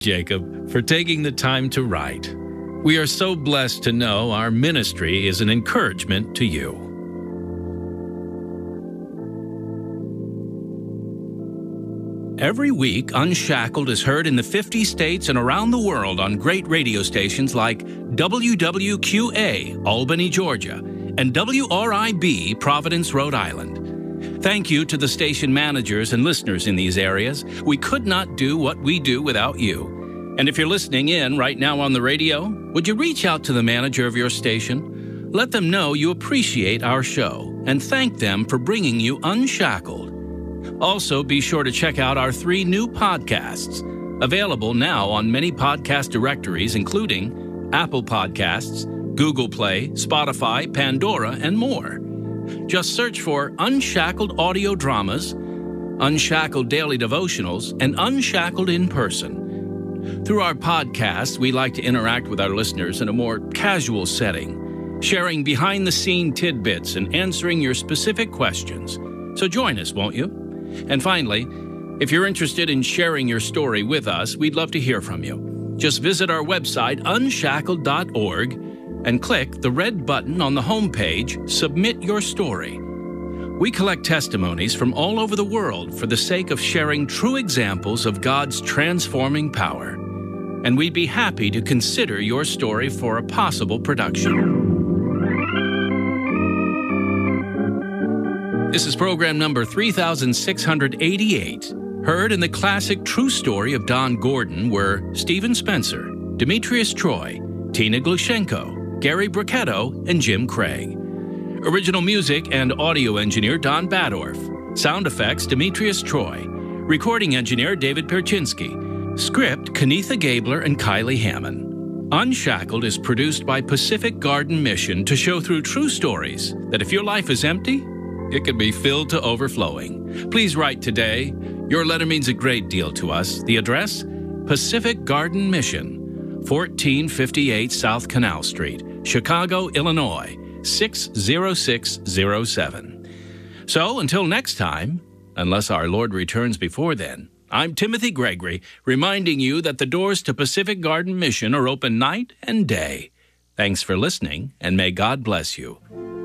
Jacob, for taking the time to write. We are so blessed to know our ministry is an encouragement to you. Every week, Unshackled is heard in the 50 states and around the world on great radio stations like WWQA, Albany, Georgia, and WRIB, Providence, Rhode Island. Thank you to the station managers and listeners in these areas. We could not do what we do without you. And if you're listening in right now on the radio, would you reach out to the manager of your station? Let them know you appreciate our show and thank them for bringing you Unshackled. Also, be sure to check out our 3 new podcasts, available now on many podcast directories, including Apple Podcasts, Google Play, Spotify, Pandora, and more. Just search for Unshackled Audio Dramas, Unshackled Daily Devotionals, and Unshackled in Person. Through our podcasts, we like to interact with our listeners in a more casual setting, sharing behind-the-scene tidbits and answering your specific questions. So join us, won't you? And finally, if you're interested in sharing your story with us, we'd love to hear from you. Just visit our website, unshackled.org, and click the red button on the homepage, Submit Your Story. We collect testimonies from all over the world for the sake of sharing true examples of God's transforming power. And we'd be happy to consider your story for a possible production. This is program number 3688, heard in the classic True Story of Don Gordon, where Stephen Spencer, Demetrius Troy, Tina Glushenko, Gary Bracchetto, and Jim Craig. Original music and audio engineer Don Badorf. Sound effects Demetrius Troy. Recording engineer David Perchinsky. Script Kenitha Gabler and Kylie Hammond. Unshackled is produced by Pacific Garden Mission to show through true stories that if your life is empty, it can be filled to overflowing. Please write today. Your letter means a great deal to us. The address? Pacific Garden Mission, 1458 South Canal Street, Chicago, Illinois, 60607. So, until next time, unless our Lord returns before then, I'm Timothy Gregory, reminding you that the doors to Pacific Garden Mission are open night and day. Thanks for listening, and may God bless you.